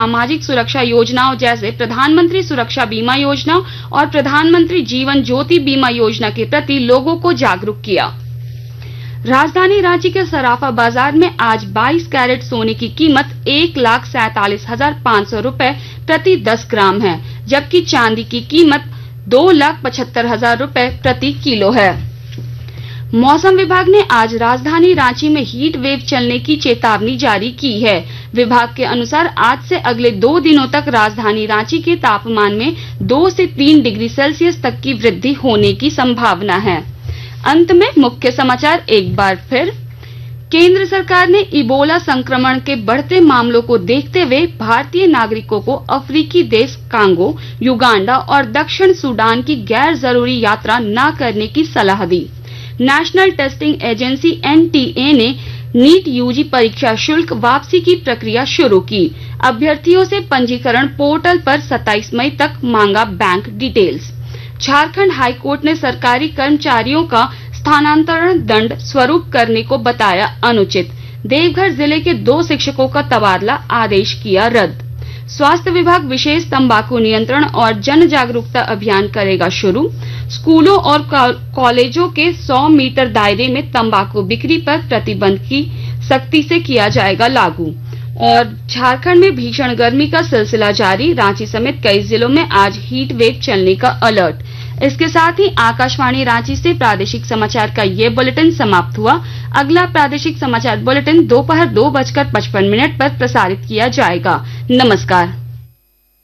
सामाजिक सुरक्षा योजनाओं जैसे प्रधानमंत्री सुरक्षा बीमा योजना और प्रधानमंत्री जीवन ज्योति बीमा योजना के प्रति लोगों को जागरूक किया। राजधानी रांची के सराफा बाजार में आज 22 कैरेट सोने की कीमत 1,47,500 रूपये प्रति 10 ग्राम है, जबकि चांदी की कीमत 2,75,000 रूपये प्रति किलो है। मौसम विभाग ने आज राजधानी रांची में हीट वेव चलने की चेतावनी जारी की है। विभाग के अनुसार आज से अगले 2 दिनों तक राजधानी रांची के तापमान में 2 से 3 डिग्री सेल्सियस तक की वृद्धि होने की संभावना है। अंत में मुख्य समाचार एक बार फिर। केंद्र सरकार ने इबोला संक्रमण के बढ़ते मामलों को देखते हुए भारतीय नागरिकों को अफ्रीकी देश कांगो, युगांडा और दक्षिण सूडान की गैर जरूरी यात्रा न करने की सलाह दी। नेशनल टेस्टिंग एजेंसी NTA ने नीट यूजी परीक्षा शुल्क वापसी की प्रक्रिया शुरू की। अभ्यर्थियों से पंजीकरण पोर्टल पर 27 मई तक मांगा बैंक डिटेल्स। झारखंड हाईकोर्ट ने सरकारी कर्मचारियों का स्थानांतरण दंड स्वरूप करने को बताया अनुचित। देवघर जिले के 2 शिक्षकों का तबादला आदेश किया रद्द। स्वास्थ्य विभाग विशेष तंबाकू नियंत्रण और जन जागरूकता अभियान करेगा शुरू। स्कूलों और कॉलेजों के 100 मीटर दायरे में तंबाकू बिक्री पर प्रतिबंध की सख्ती से किया जाएगा लागू। और झारखंड में भीषण गर्मी का सिलसिला जारी। रांची समेत कई जिलों में आज हीट वेव चलने का अलर्ट। इसके साथ ही आकाशवाणी रांची से प्रादेशिक समाचार का ये बुलेटिन समाप्त हुआ। अगला प्रादेशिक समाचार बुलेटिन दोपहर 2:55 पर प्रसारित किया जाएगा। नमस्कार।